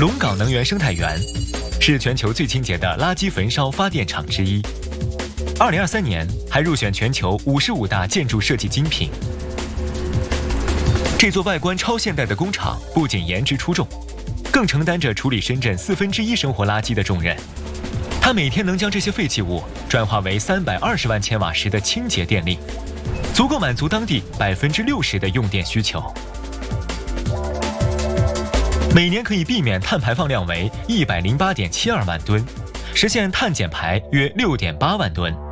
龙岗能源生态园是全球最清洁的垃圾焚烧发电厂之一。2023年还入选全球55大建筑设计精品。这座外观超现代的工厂不仅颜值出众，更承担着处理深圳1/4生活垃圾的重任。它每天能将这些废弃物转化为320万千瓦时的清洁电力，足够满足当地60%的用电需求。每年可以避免碳排放量为108.72万吨，实现碳减排约6.8万吨。